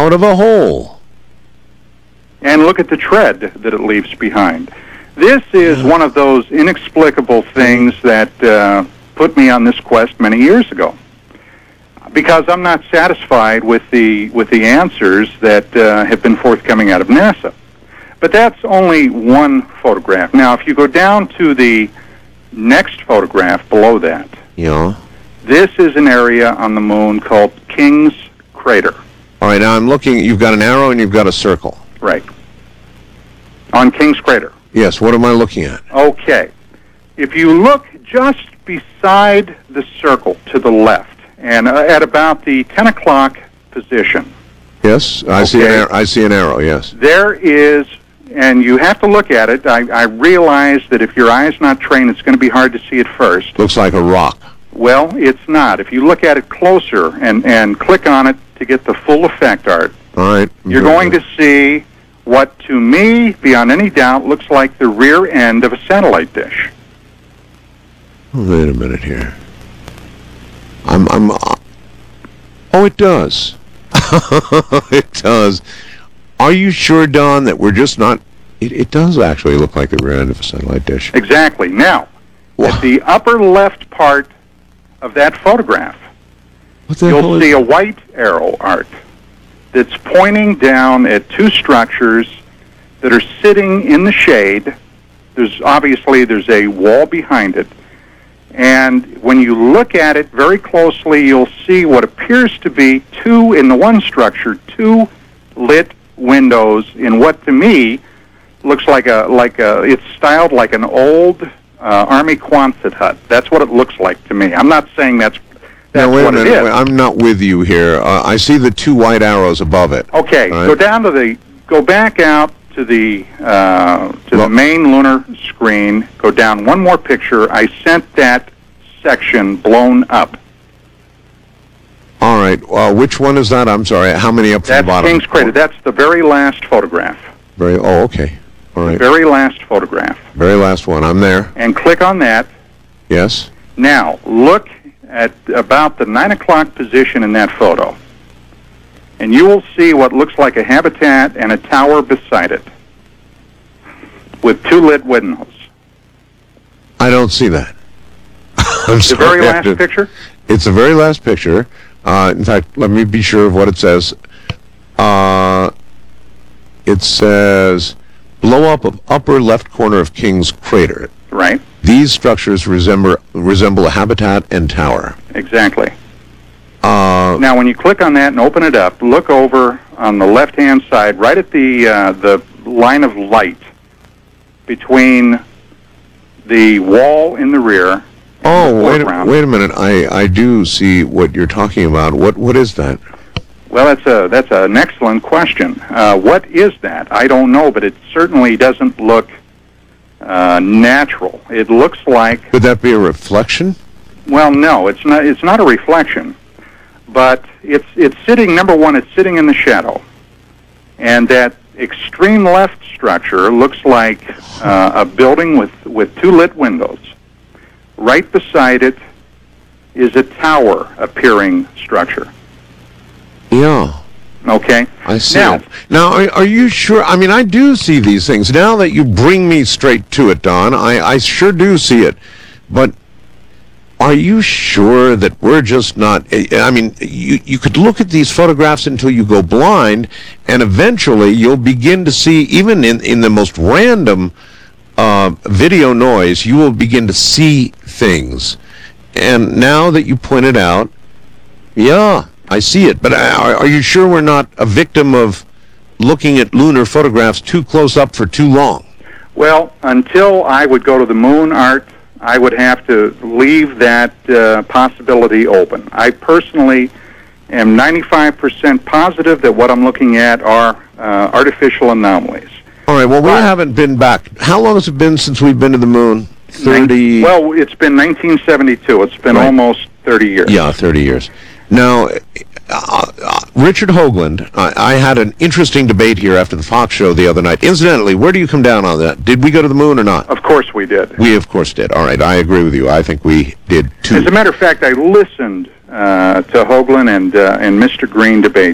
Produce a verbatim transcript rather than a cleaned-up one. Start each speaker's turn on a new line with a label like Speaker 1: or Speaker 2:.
Speaker 1: out of a hole.
Speaker 2: And look at the tread that it leaves behind. This is one of those inexplicable things that uh, put me on this quest many years ago, because I'm not satisfied with the with the answers that uh, have been forthcoming out of NASA. But that's only one photograph. Now, if you go down to the next photograph below that,
Speaker 1: Yeah.
Speaker 2: this is an area on the moon called King's Crater.
Speaker 1: All right, now I'm looking. You've got an arrow and you've got a circle.
Speaker 2: Right. On King's Crater.
Speaker 1: Yes, what am I looking at?
Speaker 2: Okay. If you look just beside the circle to the left, and uh, at about the ten o'clock position,
Speaker 1: Yes, I see an
Speaker 2: Okay.
Speaker 1: arrow. I see an arrow, yes.
Speaker 2: there is, and you have to look at it. I, I realize that if your eye's not trained, it's going to be hard to see it first.
Speaker 1: Looks like a rock.
Speaker 2: Well, it's not. If you look at it closer and, and click on it to get the full effect, Art,
Speaker 1: All right.
Speaker 2: you're going to see what, to me, beyond any doubt, looks like the rear end of a satellite dish.
Speaker 1: Wait a minute here. I'm, I'm, uh, oh, it does. It does. Are you sure, Don, that we're just not, it, it does actually look like the rear end of a satellite dish.
Speaker 2: Exactly. Now,
Speaker 1: Wow.
Speaker 2: at the upper left part of that photograph,
Speaker 1: What the hell
Speaker 2: you'll
Speaker 1: is
Speaker 2: see a white arrow, Art, that's pointing down at two structures that are sitting in the shade. There's obviously there's a wall behind it. And when you look at it very closely, you'll see what appears to be two, in the one structure, two lit windows in what to me looks like a, like a, it's styled like an old uh, Army Quonset hut. That's what it looks like to me. I'm not saying that's, that's
Speaker 1: Now, wait a
Speaker 2: what
Speaker 1: minute.
Speaker 2: it is.
Speaker 1: Wait, I'm not with you here. Uh, I see the two white arrows above it.
Speaker 2: Okay,
Speaker 1: All right.
Speaker 2: go down to the, go back out to the uh, to
Speaker 1: Well-
Speaker 2: the main lunar screen. Go down one more picture. I sent that section blown up.
Speaker 1: All right. Uh, which one is that? I'm sorry. How many up from
Speaker 2: That's
Speaker 1: the bottom?
Speaker 2: King's Crater. That's the very last photograph.
Speaker 1: Very. Oh, okay. All right.
Speaker 2: Very last photograph.
Speaker 1: Very last one. I'm there.
Speaker 2: And click on that.
Speaker 1: Yes.
Speaker 2: Now look at about the nine o'clock position in that photo, and you will see what looks like a habitat and a tower beside it, with two lit windows.
Speaker 1: I don't see that. I'm
Speaker 2: The
Speaker 1: sorry,
Speaker 2: very
Speaker 1: I
Speaker 2: last
Speaker 1: did-
Speaker 2: picture.
Speaker 1: It's the very last picture. Uh, in fact, let me be sure of what it says. Uh, it says, blow up of upper left corner of King's Crater.
Speaker 2: Right.
Speaker 1: These structures resemble resemble a habitat and tower.
Speaker 2: Exactly.
Speaker 1: Uh,
Speaker 2: Now, when you click on that and open it up, look over on the left-hand side, right at the uh, the line of light between the wall in the rear.
Speaker 1: oh,
Speaker 2: the
Speaker 1: wait a,
Speaker 2: foreground.
Speaker 1: wait a minute. I, I do see what you're talking about. What What is that?
Speaker 2: Well, that's a that's an excellent question. Uh, what is that? I don't know, but it certainly doesn't look uh, natural. It looks like,
Speaker 1: Could that be a reflection?
Speaker 2: well, no, it's not. It's not a reflection, but it's it's sitting. Number one, it's sitting in the shadow, and that extreme left structure looks like uh, a building with with two lit windows. Right beside it is a tower appearing structure.
Speaker 1: Yeah.
Speaker 2: Okay.
Speaker 1: I see
Speaker 2: Now,
Speaker 1: it. Now, are, are you sure? I mean, I do see these things. Now that you bring me straight to it, Don, I, I sure do see it. But are you sure that we're just not... I mean, you, you could look at these photographs until you go blind, and eventually you'll begin to see, even in, in the most random uh, video noise, you will begin to see things. And now that you point it out, yeah, I see it. But are, are you sure we're not a victim of looking at lunar photographs too close up for too long?
Speaker 2: well, until I would go to the moon, Art, I would have to leave that uh, possibility open. I personally am ninety-five percent positive that what I'm looking at are uh, artificial anomalies.
Speaker 1: All right, well, we
Speaker 2: Right.
Speaker 1: haven't been back. How long has it been since we've been to the moon? thirty...
Speaker 2: Well, it's been nineteen seventy-two. It's been
Speaker 1: Right.
Speaker 2: almost thirty years.
Speaker 1: Yeah, thirty years. Now, uh, uh, Richard Hoagland, I, I had an interesting debate here after the Fox show the other night. Incidentally, where do you come down on that? Did we go to the moon or not?
Speaker 2: Of course we did.
Speaker 1: We, of course, did. All right, I agree with you. I think we did, too.
Speaker 2: As a matter of fact, I listened uh, to Hoagland and, uh, and Mister Green debate